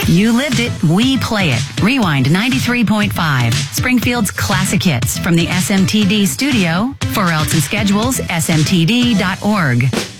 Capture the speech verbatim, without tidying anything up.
You lived it, we play it. Rewind ninety-three point five. Springfield's classic hits from the S M T D studio. For routes and schedules, S M T D dot org.